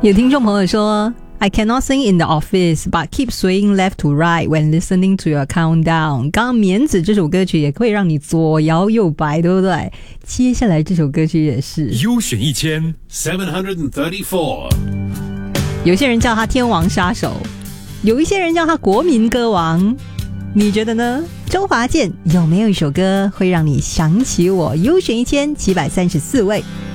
有听众朋友说 I cannot sing in the office but keep swaying left to right when listening to your countdown。 刚刚棉子这首歌曲也会让你左摇右摆，对不对？接下来这首歌曲也是优选1734。 有些人叫他天王杀手，有一些人叫他国民歌王，你觉得呢？周华健有没有一首歌会让你想起我？优选1734位。